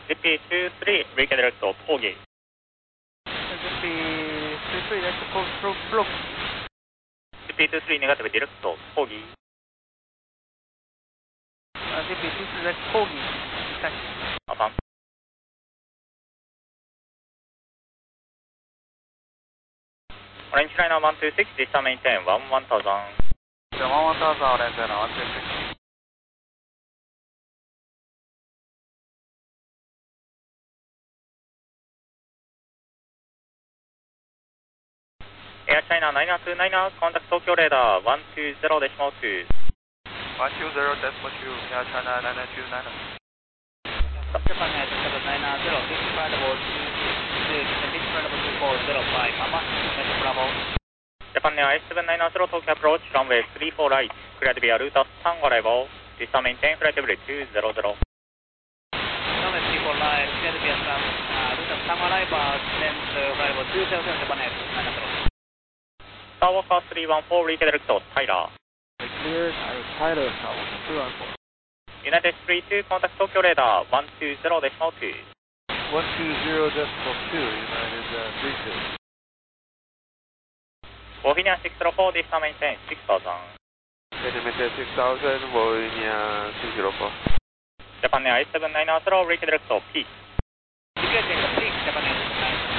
ZP23, redirect to Kogi. ZP23, that's block. ZP23 negative, direct to Kogi. ZP23, that's Kogi. Affirm. Orange liner 126, distance maintain 1000. 1000, orange liner 126. Air China 929, contact Tokyo radar 120.2. 120.2, Air China 929. Japan Air 790, discreditable 240, Mama, Bravo. Japan Air 790, Tokyo approach, runway 34 right, clear to be a route of Tango arrival, distance maintain flight level 200. Runway 34 right, clear to be a route of Tango arrival, descent arrival 200, Japan Air 790. Star Walker 314, redirect to Tyler. Cleared, Tyler, Star Walker 314. United 32, contact Tokyo radar 120.2. 120.2, United 32. Bohemia 604, distance maintain 6000. Maintain 6000, Bohemia 604. Japan Air 790, redirect to Peak. Declared complete, Japan Air